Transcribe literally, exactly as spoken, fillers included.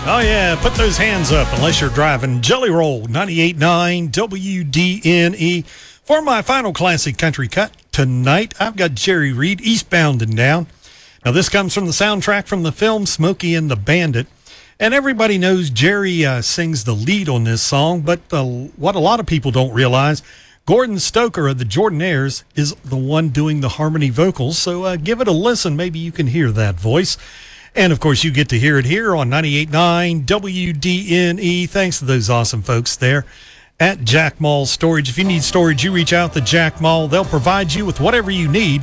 Oh, yeah, put those hands up unless you're driving. Jelly Roll, ninety-eight point nine W D N E. For my final classic country cut tonight, I've got Jerry Reed, Eastbound and Down. Now, this comes from the soundtrack from the film Smokey and the Bandit. And everybody knows Jerry uh, sings the lead on this song, but uh, what a lot of people don't realize, Gordon Stoker of the Jordanaires is the one doing the harmony vocals. So uh, give it a listen. Maybe you can hear that voice. And, of course, you get to hear it here on ninety-eight point nine W D N E. Thanks to those awesome folks there at Jack Mall Storage. If you need storage, you reach out to Jack Mall. They'll provide you with whatever you need.